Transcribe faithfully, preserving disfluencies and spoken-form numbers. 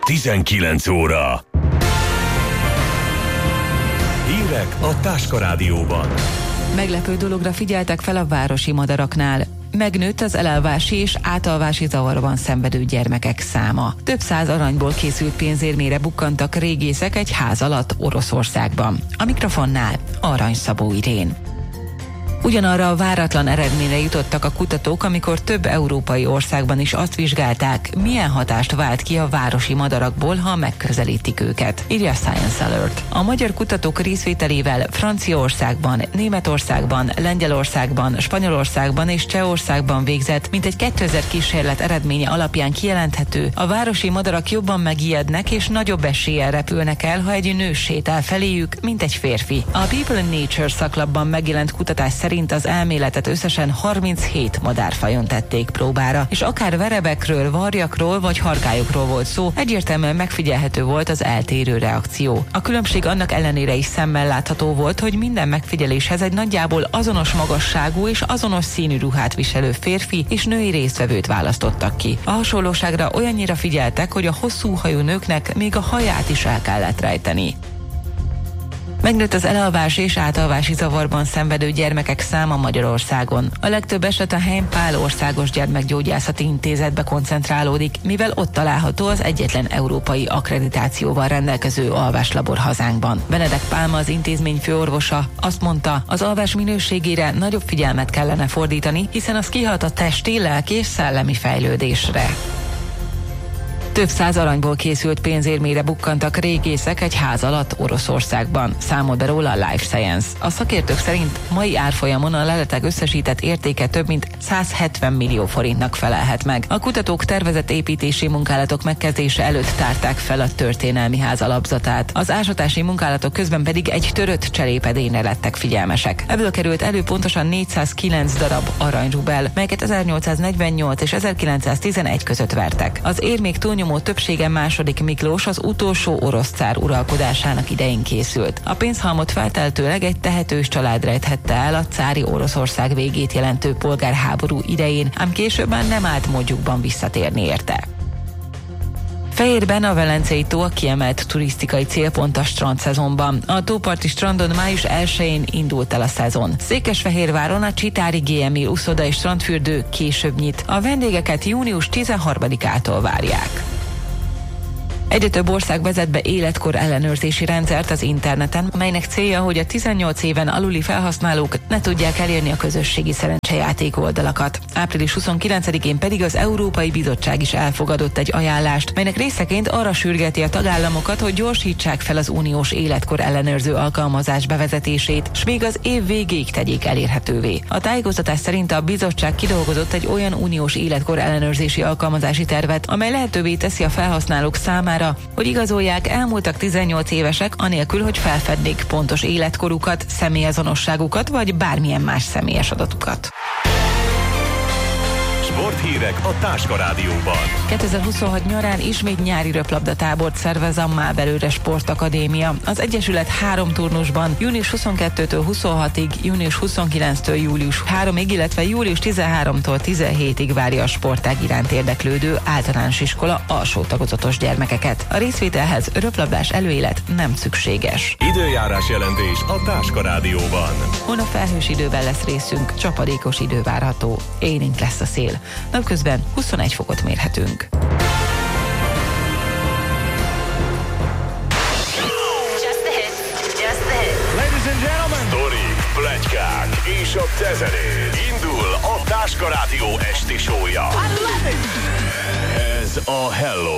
tizenkilenc óra. Hírek a Táska Rádióban. Meglepő dologra figyeltek fel a városi madaraknál. Megnőtt az elalvási és átalvási zavarban szenvedő gyermekek száma. Több száz aranyból készült pénzérmére bukkantak régészek egy ház alatt Oroszországban. A mikrofonnál Arany Szabó Irén. Ugyanarra a váratlan eredményre jutottak a kutatók, amikor több európai országban is azt vizsgálták, milyen hatást vált ki a városi madarakból, ha megközelítik őket, írja Science Alert. A magyar kutatók részvételével Franciaországban, Németországban, Lengyelországban, Spanyolországban és Csehországban végzett mintegy kétezer kísérlet eredménye alapján kijelenthető, a városi madarak jobban megijednek és nagyobb eséllyel repülnek el, ha egy nő sétál feléjük, mint egy férfi. A People in Nature szaklapban megjelent kutatás szerint az elméletet összesen harminchét madárfajon tették próbára, és akár verebekről, varjakról vagy harkályokról volt szó, egyértelműen megfigyelhető volt az eltérő reakció. A különbség annak ellenére is szemmel látható volt, hogy minden megfigyeléshez egy nagyjából azonos magasságú és azonos színű ruhát viselő férfi és női résztvevőt választottak ki. A hasonlóságra olyannyira figyeltek, hogy a hosszú hajú nőknek még a haját is el kellett rejteni. Megnőtt az elalvás és átalvási zavarban szenvedő gyermekek száma Magyarországon. A legtöbb eset a Heim Pál Országos Gyermekgyógyászati Intézetbe koncentrálódik, mivel ott található az egyetlen európai akkreditációval rendelkező alváslabor hazánkban. Benedek Pálma, az intézmény főorvosa, azt mondta, az alvás minőségére nagyobb figyelmet kellene fordítani, hiszen az kihat a testi, lelki és szellemi fejlődésre. Több száz aranyból készült pénzérmére bukkantak régészek egy ház alatt Oroszországban, számolt be róla a Life Science. A szakértők szerint mai árfolyamon a leletek összesített értéke több mint száz hetven millió forintnak felelhet meg. A kutatók tervezett építési munkálatok megkezdése előtt tárták fel a történelmi ház alapzatát. Az ásatási munkálatok közben pedig egy törött cserépedényre lettek figyelmesek. Ebből került elő pontosan négyszázkilenc darab aranyrubel, melyeket ezernyolcszáznegyvennyolc és ezerkilencszáztizenegy között vertek. Az érmék túlnyomó többsége második Miklós, az utolsó orosz cár uralkodásának idején készült. A pénzhalmot feltehetőleg egy tehetős család rejthette el a cári Oroszország végét jelentő polgárháború idején, ám később már nem állt módjukban visszatérni érte. Fejérben a Velencei tó a kiemelt turisztikai célpont a strandszezonban. A tóparti strandon május elsején indult el a szezon. Székesfehérváron a Csitári gé em i uszoda és strandfürdő később nyit. A vendégeket június tizenharmadikától várják. Egyre több ország vezet be életkor ellenőrzési rendszert az interneten, melynek célja, hogy a tizennyolc éven aluli felhasználók ne tudják elérni a közösségi szerencsejáték oldalakat. április huszonkilencedikén pedig az Európai Bizottság is elfogadott egy ajánlást, melynek részeként arra sürgeti a tagállamokat, hogy gyorsítsák fel az uniós életkor ellenőrző alkalmazás bevezetését, s még az év végéig tegyék elérhetővé. A tájékoztatás szerint a bizottság kidolgozott egy olyan uniós életkor ellenőrzési alkalmazási tervet, amely lehetővé teszi a felhasználók számára, hogy igazolják, elmúltak tizennyolc évesek, anélkül, hogy felfednék pontos életkorukat, személyazonosságukat vagy bármilyen más személyes adatukat. Sporthírek a Táska Rádióban. kétezer-huszonhat nyarán ismét nyári röplabdatábort szervez a Mábelőre Sportakadémia. Az egyesület három turnusban június huszonkettőtől huszonhatig, június huszonkilenctől július harmadikig, illetve július tizenharmadikától tizenhétig várja a sportág iránt érdeklődő általános iskola alsó tagozatos gyermekeket. A részvételhez röplabdás előélet nem szükséges. Időjárás jelentés a Táska Rádióban. Holnap felhős időben lesz részünk, csapadékos idő várható. Élénk lesz a szél. Napközben huszonegy fokot mérhetünk. Ladies and gentlemen, sztorik, pletykák és a tezenés. Indul a Táska Rádió esti show-ja. Ez a Hello